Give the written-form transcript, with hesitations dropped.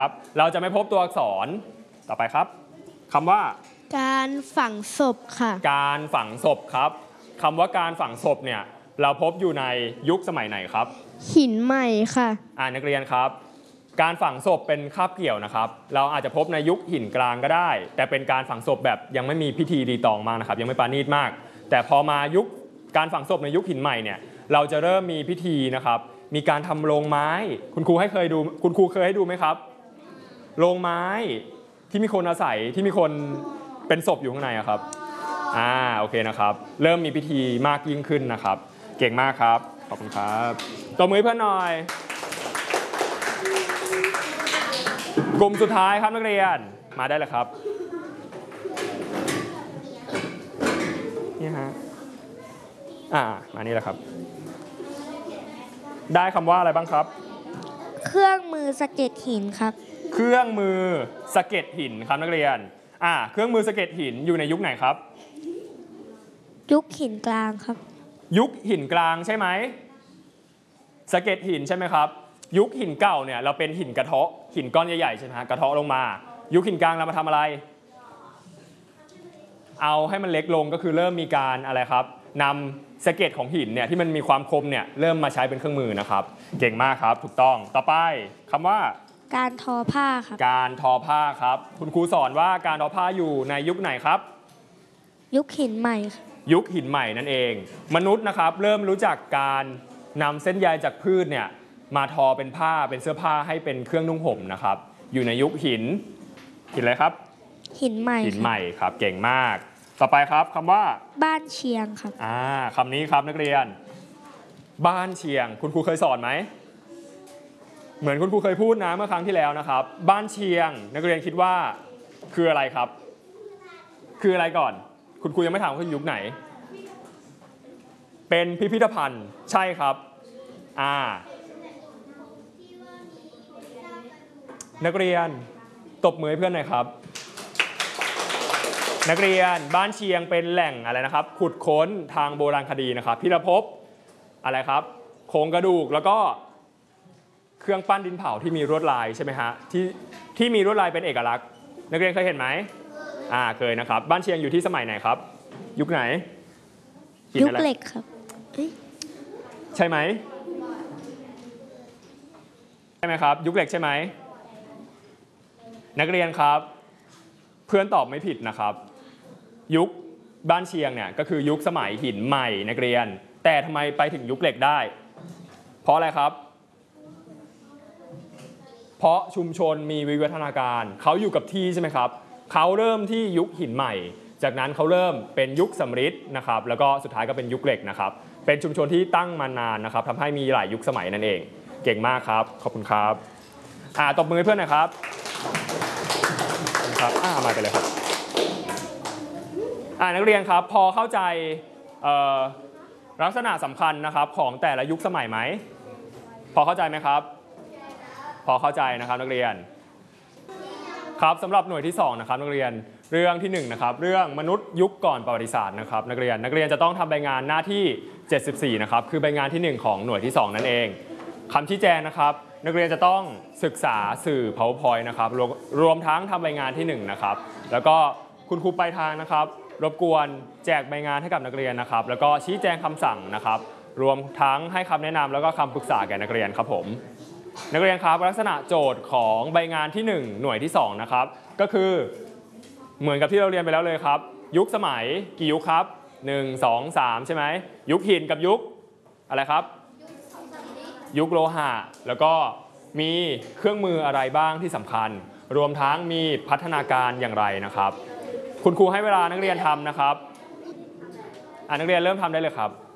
ครับเราจะไม่พบตัวอักษรต่อไปครับคำว่าการฝังศพค่ะการฝังศพครับคำว่าการฝังศพเนี่ยเราพบอยู่ในยุคสมัยไหนครับหินใหม่ค่ะนักเรียนครับการฝังศพเป็นคาบเกี่ยวนะครับเราอาจจะพบในยุคหินกลางก็ได้แต่เป็นการฝังศพแบบยังไม่มีพิธีรีตองมากนะครับยังไม่ปราณีตมากแต่พอมายุคการฝังศพในยุคหินใหม่เนี่ยเราจะเริ่มมีพิธีนะครับมีการทำโลงไม้คุณครูเคยให้ดูไหมครับโลงไม้ที่มีคนอาศัยที่มีคนเป็นศพอยู่ข้างในครับโอเคนะครับเริ่มมีพิธีมากยิ่งขึ้นนะครับเก่งมากครับขอบคุณครับตบมือเพื่อนหน่อยกลุ่มสุดท้ายครับนักเรียนมาได้เลยครับนี่ฮะมานี่แหละครับได้คำว่าอะไรบ้างครับเครื่องมือสะเก็ดหินครับเครื่องมือสะเก็ดหินครับนักเรียนเครื่องมือสะเก็ดหินอยู่ในยุคไหนครับยุคหินกลางครับยุคหินกลางใช่ไหมสะเก็ดหินใช่ไหมครับยุคหินเก่าเนี่ยเราเป็นหินกระเทาะหินก้อนใหญ่ๆใช่ไหมฮะกระเทาะลงมายุคหินกลางเรามาทำอะไรเอาให้มันเล็กลงก็คือเริ่มมีการอะไรครับนำสะเก็ดของหินเนี่ยที่มันมีความคมเนี่ยเริ่มมาใช้เป็นเครื่องมือนะครับเก่งมากครับถูกต้องต่อไปคำว่าการทอผ้าครับการทอผ้าครับคุณครูสอนว่าการทอผ้าอยู่ในยุคไหนครับยุคหินใหม่ยุคหินใหม่นั่นเองมนุษย์นะครับเริ่มรู้จักการนำเส้นใยจากพืชเนี่ยมาทอเป็นผ้าเป็นเสื้อผ้าให้เป็นเครื่องนุ่งห่มนะครับอยู่ในยุคหินอะไรครับหินใหม่ครับเก่งมากต่อไปครับคำว่าบ้านเชียงครับคำนี้ครับนักเรียนบ้านเชียงคุณครูเคยสอนไหมเหมือนคุณครูเคยพูดนะเมื่อครั้งที่แล้วนะครับบ้านเชียงนักเรียนคิดว่าคืออะไรครับคืออะไรก่อนคุณครูยังไม่ถามว่ายุคไหนเป็นพิพิธภัณฑ์ใช่ครับนักเรียนตบมือให้เพื่อนหน่อยครับนักเรียนบ้านเชียงเป็นแหล่งอะไรนะครับขุดค้นทางโบราณคดีนะครับพิรภพอะไรครับโครงกระดูกแล้วก็เครื่องปั้นดินเผาที่มีลวดลายใช่ไหมฮะที่มีลวดลายเป็นเอกลักษณ์นักเรียนเคยเห็นไหมเคยนะครับบ้านเชียงอยู่ที่สมัยไหนครับยุคไหนยุคเหล็กครับใช่ไหมครับยุคเหล็กใช่ไหมนักเรียนครับเพื่อนตอบไม่ผิดนะครับยุคบ้านเชียงเนี่ยก็คือยุคสมัยหินใหม่นักเรียนแต่ทำไมไปถึงยุคเหล็กได้เพราะอะไรครับเพราะชุมชนมีวิวัฒนาการเขาอยู่กับที่ใช่ไหมครับเขาเริ่มที่ยุคหินใหม่จากนั้นเขาเริ่มเป็นยุคสำริดนะครับแล้วก็สุดท้ายก็เป็นยุคเหล็กนะครับเป็นชุมชนที่ตั้งมานานนะครับทำให้มีหลายยุคสมัยนั่นเองเก่งมากครับขอบคุณครับตบมือให้เพื่อนหน่อยครับครับมาไปเลยครับนักเรียนครับพอเข้าใจลักษณะสำคัญนะครับของแต่ละยุคสมัยไหมพอเข้าใจไหมครับพอเข้าใจนะครับนักเรียนครับสำหรับหน่วยที่2นะครับนักเรียนเรื่องที่1นะครับเรื่องมนุษย์ยุคก่อนประวัติศาสตร์นะครับนักเรียนจะต้องทำใบงานหน้าที่74นะครับคือใบงานที่1ของหน่วยที่2นั่นเองคำชี้แจงนะครับนักเรียนจะต้องศึกษาสื่อ PowerPoint นะครับรวมทั้งทำใบงานที่1นะครับแล้วก็คุณครูปลายทางนะครับรบกวนแจกใบงานให้กับนักเรียนนะครับแล้วก็ชี้แจงคำสั่งนะครับรวมทั้งให้คำแนะนำแล้วก็คำปรึกษาแก่นักเรียนครับผมนักเรียนครับลักษณะโจทย์ของใบงานที่1หน่วยที่2นะครับก็คือเหมือนกับที่เราเรียนไปแล้วเลยครับยุคสมัยกี่ยุคครับ1 2 3ใช่ไหมยุคหินกับยุคอะไรครับยุคโลหะแล้วก็มีเครื่องมืออะไรบ้างที่สำคัญรวมทั้งมีพัฒนาการอย่างไรนะครับคุณครูให้เวลานักเรียนทำนะครับนักเรียนเริ่มทำได้เลยครับ